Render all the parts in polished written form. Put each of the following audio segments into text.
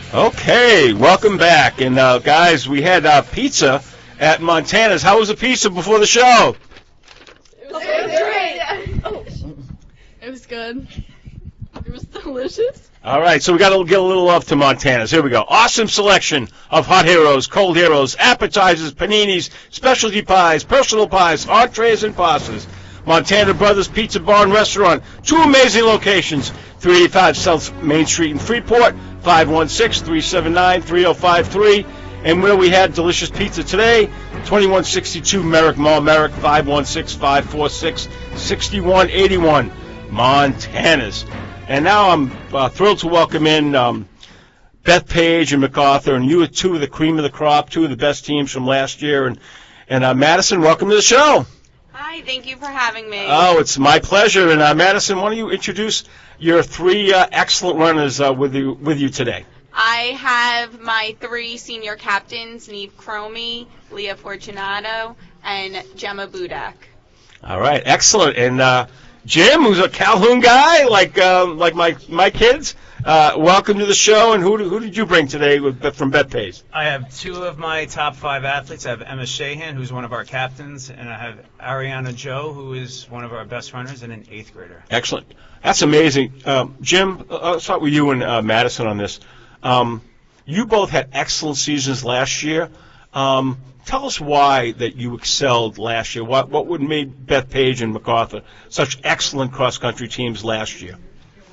Okay, welcome back. And guys, we had pizza at Montana's. How was the pizza before the show? It was great. Oh, it was good. It was delicious. All right, so we got to get a little love to Montana's. Here we go. Awesome selection of hot heroes, cold heroes, appetizers, paninis, specialty pies, personal pies, entrees, and pastas. Montana Brothers Pizza Bar and Restaurant. Two amazing locations. 385 South Main Street in Freeport, 516-379-3053. And where we had delicious pizza today, 2162 Merrick Mall, Merrick, 516-546-6181. Montana's. And now I'm thrilled to welcome in Beth Page and MacArthur, and you are two of the cream of the crop, two of the best teams from last year. And Madison, welcome to the show. Hi, thank you for having me. Oh, it's my pleasure. And Madison, why don't you introduce your three excellent runners with you today? I have my three senior captains, Neve Cromie, Leah Fortunato, and Gemma Budak. All right, excellent. And Jim, who's a Calhoun guy, like my kids, welcome to the show. And who did you bring today from Bethpage? I have two of my top five athletes. I have Emma Shahan, who's one of our captains, and I have Ariana Joe, who is one of our best runners and an 8th grader. Excellent. That's amazing. Jim, I'll start with you and Madison on this. You both had excellent seasons last year. Tell us why that you excelled last year. What would made Beth Page and MacArthur such excellent cross-country teams last year?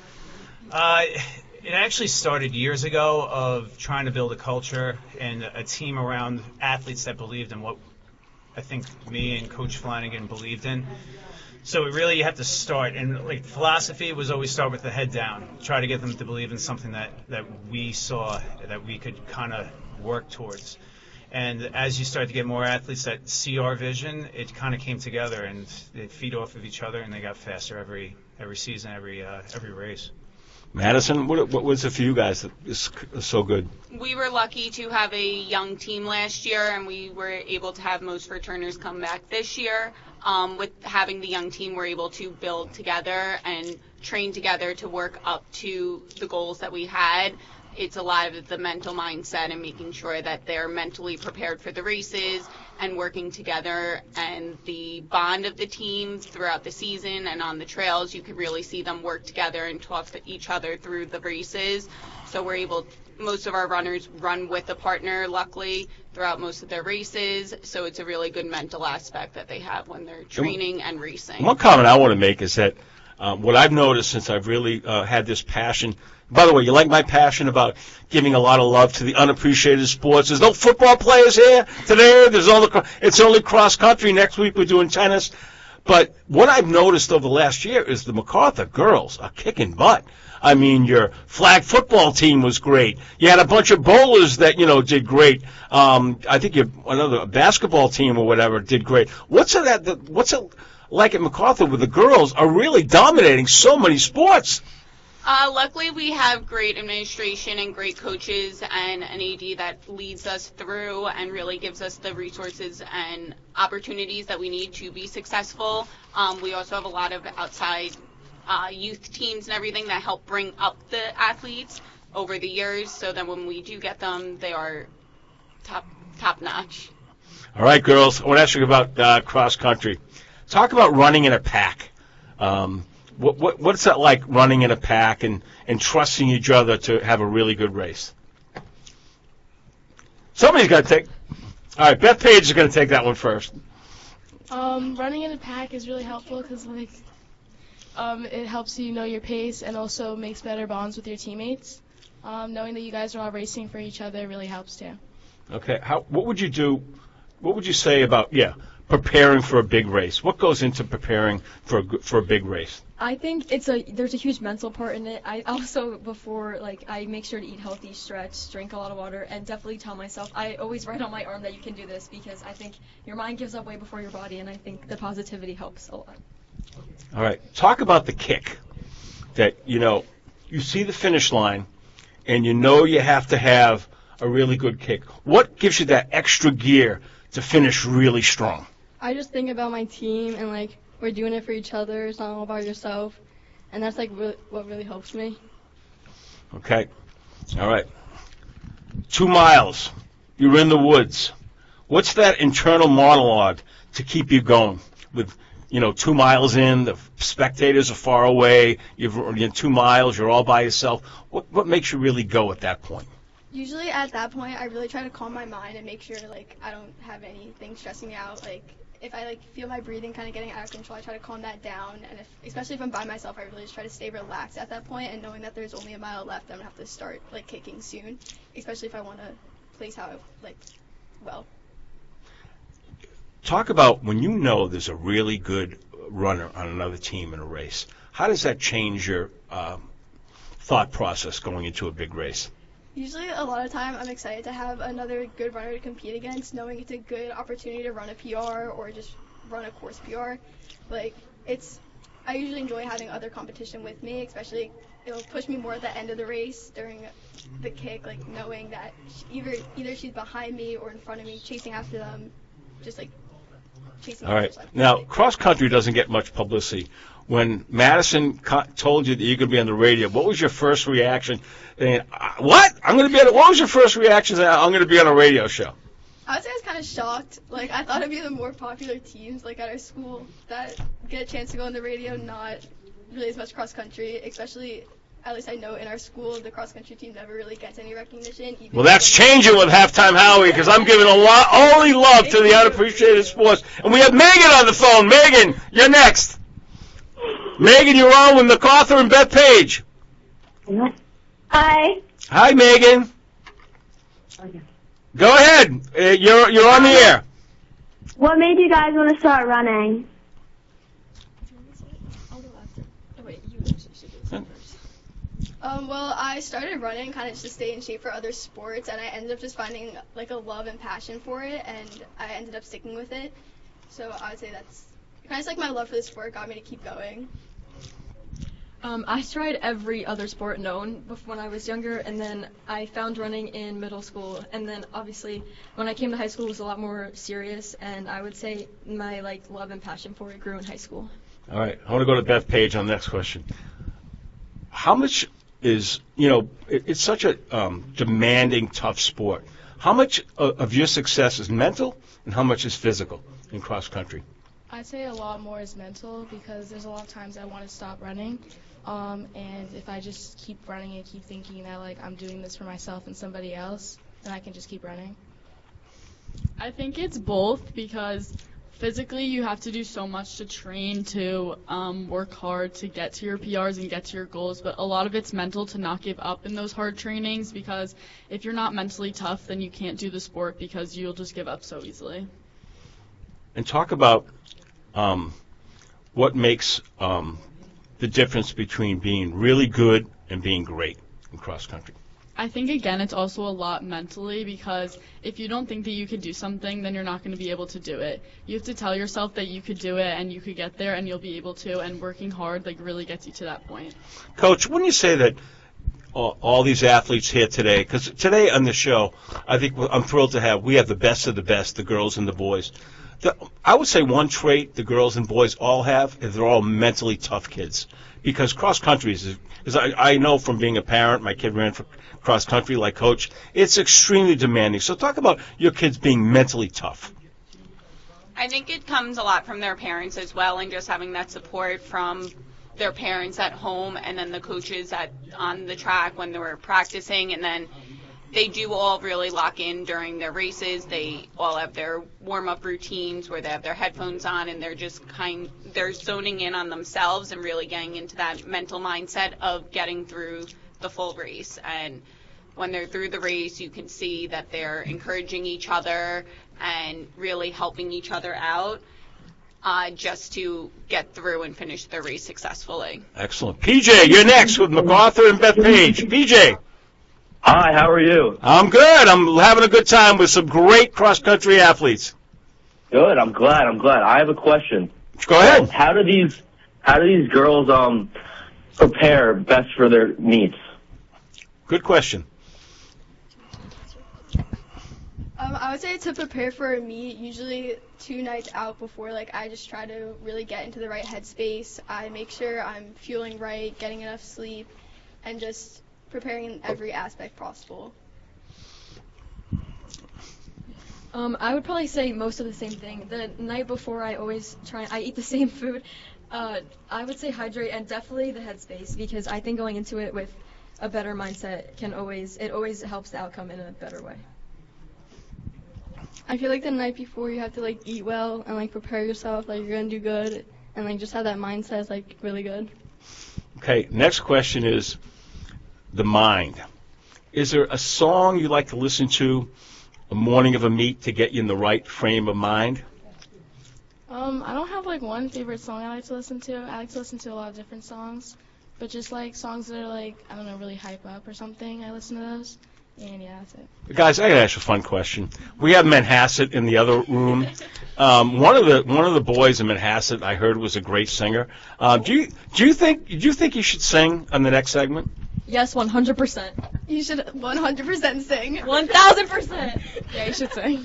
It actually started years ago of trying to build a culture and a team around athletes that believed in what I think me and Coach Flanagan believed in. So you have to start, and like philosophy was always start with the head down, try to get them to believe in something that we saw that we could kind of work towards. And as you start to get more athletes that see our vision, it kind of came together, and they feed off of each other, and they got faster every season, every race. Madison, what was it for you guys that is so good? We were lucky to have a young team last year, and we were able to have most returners come back this year. With having the young team, we're able to build together and train together to work up to the goals that we had. It's a lot of the mental mindset and making sure that they're mentally prepared for the races and working together, and the bond of the team throughout the season and on the trails, you can really see them work together and talk to each other through the races. So most of our runners run with a partner, luckily, throughout most of their races. So it's a really good mental aspect that they have when they're training and racing. One comment I want to make is that what I've noticed since I've really had this passion. By the way, you like my passion about giving a lot of love to the unappreciated sports. There's no football players here today. It's only cross country. Next week we're doing tennis. But what I've noticed over the last year is the MacArthur girls are kicking butt. I mean, your flag football team was great. You had a bunch of bowlers that, did great. I think another basketball team or whatever did great. What's it like at MacArthur where the girls are really dominating so many sports? Luckily, we have great administration and great coaches and an AD that leads us through and really gives us the resources and opportunities that we need to be successful. We also have a lot of outside youth teams and everything that help bring up the athletes over the years, so that when we do get them, they are top notch. All right, girls, I want to ask you about cross country. Talk about running in a pack. What's that like, running in a pack and trusting each other to have a really good race? Somebody's got to take. All right, Beth Page is going to take that one first. Running in a pack is really helpful because it helps you know your pace and also makes better bonds with your teammates. Knowing that you guys are all racing for each other really helps too. Okay, what would you do? What would you say about preparing for a big race? What goes into preparing for a big race? I think there's a huge mental part in it. I also, before, I make sure to eat healthy, stretch, drink a lot of water, and definitely tell myself, I always write on my arm that you can do this, because I think your mind gives up way before your body, and I think the positivity helps a lot. All right. Talk about the kick that, you see the finish line, and you have to have a really good kick. What gives you that extra gear to finish really strong? I just think about my team and we're doing it for each other. It's not all about yourself, and that's what really helps me. Okay, all right. 2 miles. You're in the woods. What's that internal monologue to keep you going? With 2 miles in, the spectators are far away. You're 2 miles. You're all by yourself. What makes you really go at that point? Usually at that point, I really try to calm my mind and make sure I don't have anything stressing me out. If I feel my breathing kind of getting out of control, I try to calm that down. And especially if I'm by myself, I really just try to stay relaxed at that point. And knowing that there's only a mile left, I'm gonna have to start kicking soon. Especially if I want to place out well. Talk about when you know there's a really good runner on another team in a race. How does that change your thought process going into a big race? Usually, a lot of time, I'm excited to have another good runner to compete against, knowing it's a good opportunity to run a PR or just run a course PR. I usually enjoy having other competition with me, especially it'll push me more at the end of the race during the kick, knowing that either she's behind me or in front of me, chasing after them, just chasing. All right. Now, cross country doesn't get much publicity. When Madison told you that you're going to be on the radio, what was your first reaction? What? What was your first reaction? I'm going to be on a radio show. I would say I was kind of shocked. I thought it'd be the more popular teams, at our school, that get a chance to go on the radio, not really as much cross country, especially, at least I know in our school, the cross country team never really gets any recognition. Well, that's changing with Halftime Howie, because I'm giving only love to the unappreciated sports. And we have Megan on the phone. Megan, you're next. Megan, you're on with MacArthur and Beth Page. Hi. Hi, Megan. Okay. Go ahead. You're on the air. What made you guys want to start running? Well, I started running kind of just to stay in shape for other sports, and I ended up just finding a love and passion for it, and I ended up sticking with it. So I would say that's kind of my love for the sport got me to keep going. I tried every other sport known when I was younger, and then I found running in middle school, and then obviously when I came to high school it was a lot more serious, and I would say my love and passion for it grew in high school. All right, I want to go to Beth Page on the next question. How much is, it's such a demanding, tough sport. How much of your success is mental and how much is physical in cross country? I'd say a lot more is mental, because there's a lot of times I want to stop running. And if I just keep running and keep thinking that I'm doing this for myself and somebody else, then I can just keep running. I think it's both, because physically you have to do so much to train to work hard to get to your PRs and get to your goals, but a lot of it's mental to not give up in those hard trainings, because if you're not mentally tough, then you can't do the sport because you'll just give up so easily. And talk about what makes the difference between being really good and being great in cross country. I think, again, it's also a lot mentally, because if you don't think that you could do something, then you're not going to be able to do it. You have to tell yourself that you could do it and you could get there and you'll be able to, and working hard really gets you to that point. Coach, wouldn't you say that all these athletes here today, because today on the show, I think I'm thrilled to we have the best of the best, the girls and the boys. I would say one trait the girls and boys all have is they're all mentally tough kids. Because cross country is I know from being a parent, my kid ran for cross country like Coach, it's extremely demanding. So talk about your kids being mentally tough. I think it comes a lot from their parents as well, and just having that support from their parents at home, and then the coaches on the track when they were practicing, and then they do all really lock in during their races. They all have their warm-up routines where they have their headphones on, and they're zoning in on themselves and really getting into that mental mindset of getting through the full race. And when they're through the race, you can see that they're encouraging each other and really helping each other out just to get through and finish their race successfully. Excellent. PJ, you're next with MacArthur and Beth Page. PJ. Hi, how are you? I'm good. I'm having a good time with some great cross-country athletes. Good. I'm glad. I have a question. Go ahead. How do these girls prepare best for their meets? Good question. I would say to prepare for a meet, usually 2 nights out before, I just try to really get into the right headspace. I make sure I'm fueling right, getting enough sleep, and just preparing in every aspect possible. I would probably say most of the same thing. The night before, I eat the same food. I would say hydrate and definitely the headspace, because I think going into it with a better mindset always helps the outcome in a better way. I feel like the night before you have to like eat well and like prepare yourself, like you're gonna do good, and like just have that mindset is like really good. Okay, next question is the mind. Is there a song you like to listen to the morning of a meet to get you in the right frame of mind? I don't have like one favorite song I like to listen to. I like to listen to a lot of different songs, but just like songs that are like, I don't know, really hype up or something, I listen to those. And yeah, that's it. Guys, I gotta ask you a fun question. We have Manhasset in the other room. One of the boys in Manhasset I heard was a great singer. Do you think you should sing on the next segment? Yes, 100%. You should 100% sing. 1,000%. Yeah, you should sing.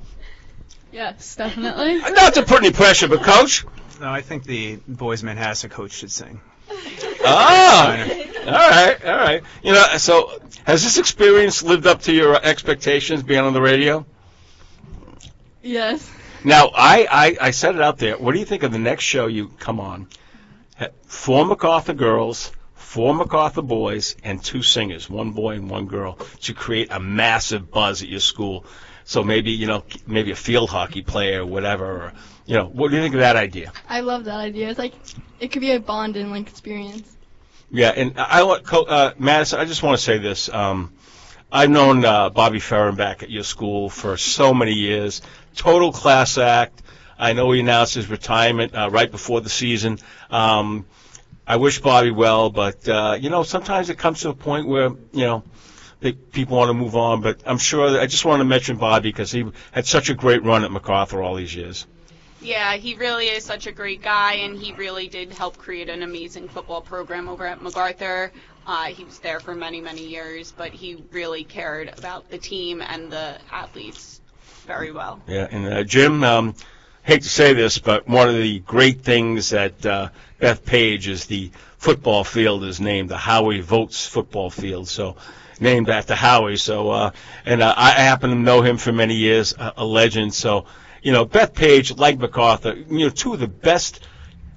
Yes, definitely. Not to put any pressure, but Coach? No, I think the boys Manhasset coach should sing. Oh, all right. You know, so has this experience lived up to your expectations being on the radio? Yes. Now, I said it out there. What do you think of the next show you come on? 4 MacArthur girls, 4 MacArthur boys, and 2 singers, 1 boy and 1 girl, to create a massive buzz at your school. So maybe a field hockey player or whatever. Or, what do you think of that idea? I love that idea. It's like it could be a bonding like experience. Yeah, and Madison, I just want to say this. I've known Bobby Ferrin back at your school for so many years. Total class act. I know he announced his retirement right before the season. I wish Bobby well, but sometimes it comes to a point where people want to move on. But I'm sure I just want to mention Bobby because he had such a great run at MacArthur all these years. Yeah, he really is such a great guy, and he really did help create an amazing football program over at MacArthur. He was there for many, many years, but he really cared about the team and the athletes very well. Yeah, and Jim, hate to say this, but one of the great things at Bethpage is the football field is named the Howie Votes football field, so named after Howie. So, I happen to know him for many years, a legend. So, Bethpage, like MacArthur, 2 of the best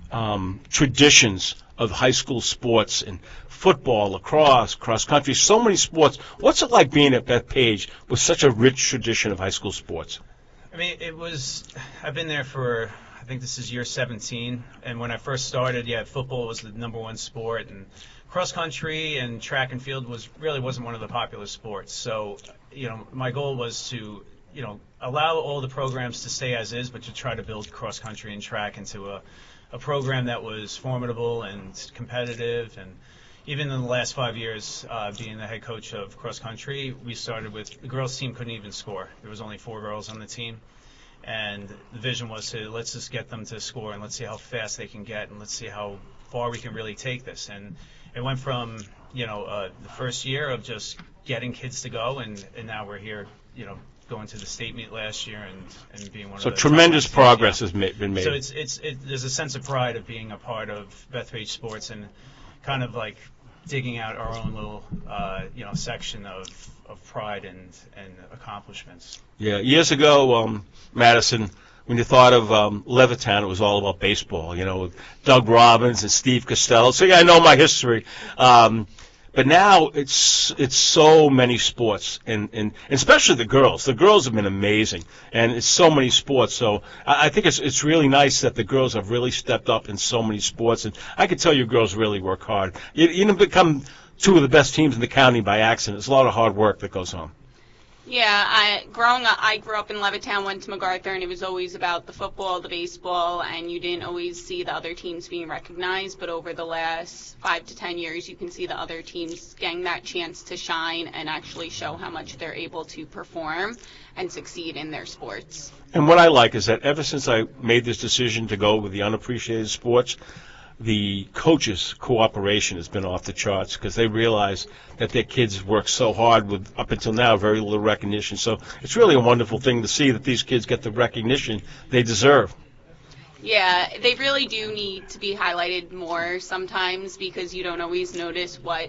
traditions of high school sports and football, lacrosse, cross country, so many sports. What's it like being at Bethpage with such a rich tradition of high school sports? I mean, I've been there for, I think this is year 17, and when I first started, football was the number 1 sport, and cross country and track and field wasn't one of the popular sports. So, my goal was to allow all the programs to stay as is, but to try to build cross country and track into a program that was formidable and competitive. And even in the last 5 years, being the head coach of cross country, we started with the girls team couldn't even score. There was only 4 girls on the team. And the vision was to let's just get them to score and let's see how fast they can get and let's see how far we can really take this. And it went from, the first year of just getting kids to go and now we're here, going to the state meet last year and being one of the tremendous progress has been made. So there's a sense of pride of being a part of Bethpage sports and kind of like digging out our own little section of pride and accomplishments. Yeah, years ago, Madison, when you thought of Levittown, it was all about baseball, with Doug Robbins and Steve Costello. So I know my history. But now it's so many sports, and especially the girls. The girls have been amazing, and it's so many sports. So I think it's really nice that the girls have really stepped up in so many sports. And I can tell you girls really work hard. You don't become 2 of the best teams in the county by accident. It's a lot of hard work that goes on. Yeah, I grew up in Levittown, went to MacArthur, and it was always about the football, the baseball, and you didn't always see the other teams being recognized. But over the last 5 to 10 years, you can see the other teams getting that chance to shine and actually show how much they're able to perform and succeed in their sports. And what I like is that ever since I made this decision to go with the unappreciated sports, the coaches' cooperation has been off the charts because they realize that their kids work so hard with, up until now, very little recognition. So it's really a wonderful thing to see that these kids get the recognition they deserve. Yeah, they really do need to be highlighted more sometimes because you don't always notice what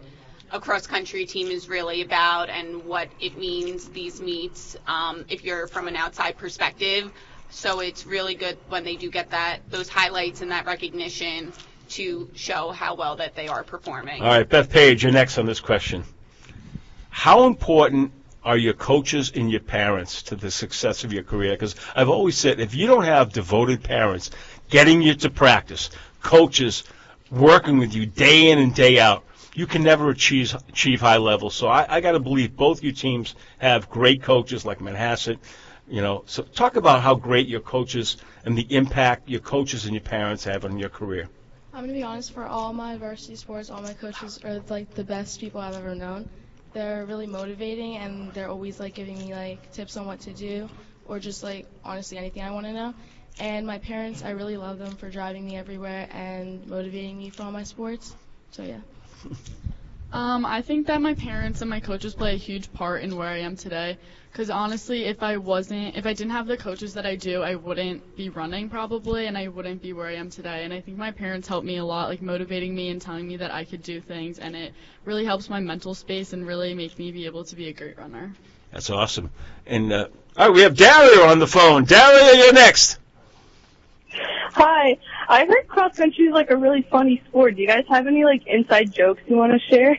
a cross-country team is really about and what it means, these meets, if you're from an outside perspective. So it's really good when they do get those highlights and that recognition to show how well that they are performing. All right, Beth Page, you're next on this question. How important are your coaches and your parents to the success of your career? Because I've always said, if you don't have devoted parents getting you to practice, coaches working with you day in and day out, you can never achieve high levels. So I got to believe both your teams have great coaches like Manhasset. So talk about how great your coaches and the impact your coaches and your parents have on your career. I'm going to be honest, for all my varsity sports, all my coaches are like the best people I've ever known. They're really motivating, and they're always like giving me like tips on what to do, or just like honestly anything I want to know. And my parents, I really love them for driving me everywhere and motivating me for all my sports. So yeah. I think that my parents and my coaches play a huge part in where I am today. Because honestly, if I didn't have the coaches that I do, I wouldn't be running probably, and I wouldn't be where I am today. And I think my parents helped me a lot, like motivating me and telling me that I could do things, and it really helps my mental space and really make me be able to be a great runner. That's awesome. And all right, we have Daria on the phone. Daria, you're next. Hi. I heard cross country is like a really funny sport. Do you guys have any like inside jokes you want to share?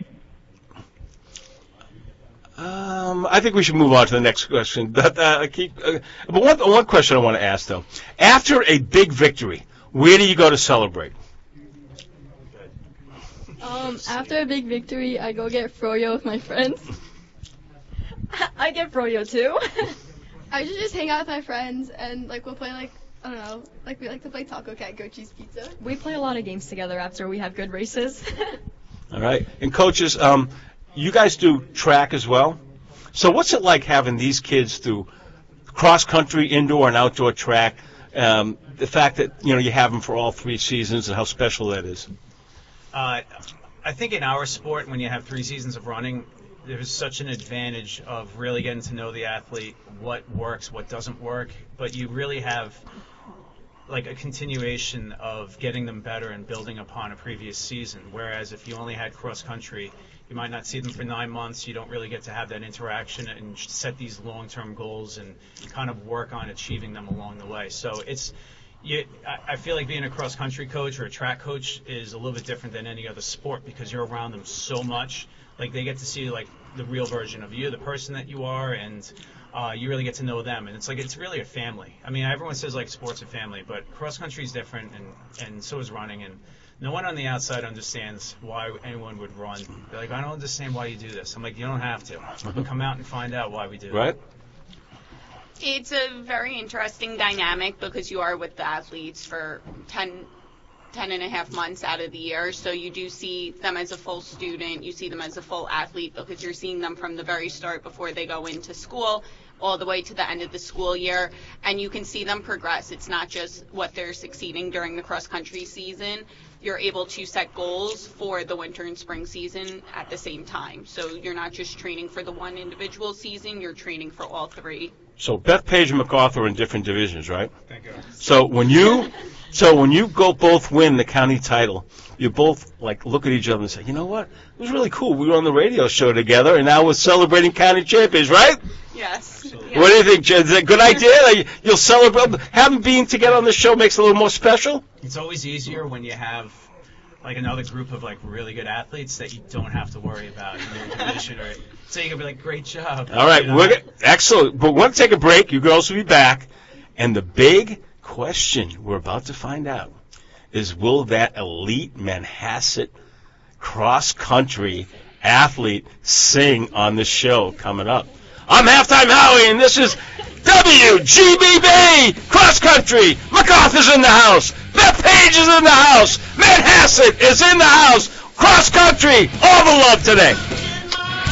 I think we should move on to the next question. But one question I want to ask though: after a big victory, where do you go to celebrate? After a big victory, I go get froyo with my friends. I get froyo too. I usually just hang out with my friends and like we'll play like I don't know, like we like to play Taco Cat, Goat Cheese Pizza. We play a lot of games together after we have good races. All right, and coaches, you guys do track as well. So what's it like having these kids do cross-country, indoor, and outdoor track? The fact that you have them for all 3 seasons and how special that is. I think in our sport, when you have 3 seasons of running, there's such an advantage of really getting to know the athlete, what works, what doesn't work, but you really have like a continuation of getting them better and building upon a previous season. Whereas if you only had cross country, you might not see them for 9 months. You don't really get to have that interaction and set these long-term goals and kind of work on achieving them along the way. So I feel like being a cross-country coach or a track coach is a little bit different than any other sport because you're around them so much. Like they get to see like the real version of you, the person that you are, and you really get to know them. And it's really a family. I mean, everyone says like sports are family, but cross-country is different, and so is running. And no one on the outside understands why anyone would run. They're like, I don't understand why you do this. I'm like, you don't have to. Come out and find out why we do it. Right. It's a very interesting dynamic because you are with the athletes for 10 and a half months out of the year. So you do see them as a full student. You see them as a full athlete because you're seeing them from the very start before they go into school all the way to the end of the school year. And you can see them progress. It's not just what they're succeeding during the cross-country season. You're able to set goals for the winter and spring season at the same time. So you're not just training for the one individual season. You're training for all 3. So Beth Page and MacArthur are in different divisions, right? Thank you. So when you go both win the county title, you both like look at each other and say, you know what? It was really cool. We were on the radio show together, and now we're celebrating county champions, right? Yes. What do you think, Jen? Is that a good idea? You'll celebrate. Having being together on the show makes it a little more special? It's always easier when you have like another group of like really good athletes that you don't have to worry about in your division, or so you can be like, great job. All right, excellent. But we're going to take a break. You girls will be back, and the big question we're about to find out is, will that elite Manhasset cross-country athlete sing on the show coming up? I'm Halftime Howie, and this is WGBB Cross Country. MacArthur's in the house. Beth Page is in the house. Manhasset is in the house. Cross Country, all the love today.